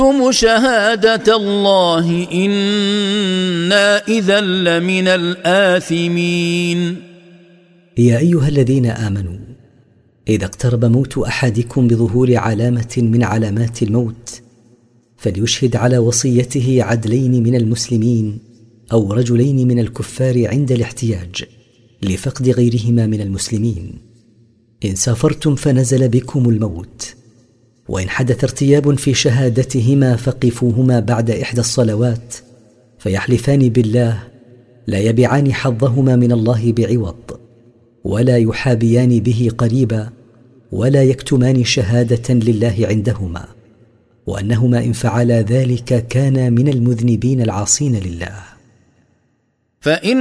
شهادة الله إنا إذا لمن الآثمين. يا أيها الذين آمنوا، إذا اقترب موت أحدكم بظهور علامة من علامات الموت فليشهد على وصيته عدلين من المسلمين أو رجلين من الكفار عند الاحتياج لفقد غيرهما من المسلمين. إن سافرتم فنزل بكم الموت وإن حدث ارتياب في شهادتهما فقفوهما بعد إحدى الصلوات فيحلفان بالله لا يبيعان حظهما من الله بعوض ولا يحابيان به قريبا ولا يكتمان شهادة لله عندهما، وأنهما إن فعلا ذلك كانا من المذنبين العاصين لله. فإن